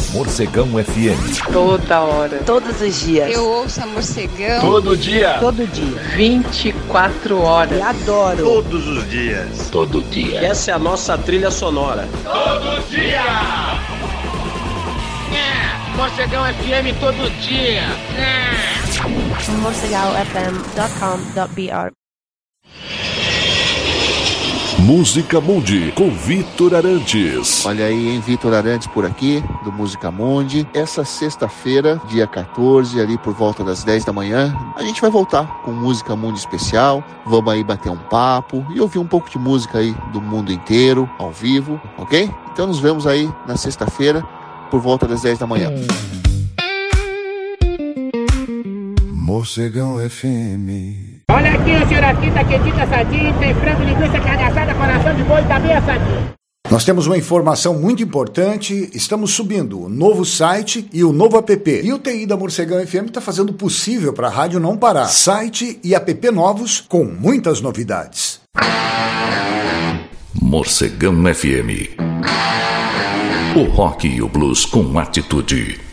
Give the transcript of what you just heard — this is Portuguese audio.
Morcegão FM. Toda hora. Todos os dias. Eu ouço a Morcegão. Todo dia. Todo dia. 24 horas. Eu adoro. Todos os dias. Todo dia. Essa é a nossa trilha sonora. Todo dia. Morcegão FM todo dia. morcegaofm.com.br. Música Mundi, com Vitor Arantes. Olha aí, hein, Vitor Arantes por aqui, do Música Mundi. Essa sexta-feira, dia 14, ali por volta das 10 da manhã, a gente vai voltar com Música Mundi especial. Vamos aí bater um papo e ouvir um pouco de música aí do mundo inteiro, ao vivo, ok? Então nos vemos aí na sexta-feira, por volta das 10 da manhã. Morcegão FM. Olha aqui, o Xeraquita, quentita, assadinho, tem frango, linguiça, carne assada, coração de boi, também assadinho. Nós temos uma informação muito importante, estamos subindo o novo site e o novo app. E o TI da Morcegão FM está fazendo o possível para a rádio não parar. Site e app novos com muitas novidades. Morcegão FM. O rock e o blues com atitude.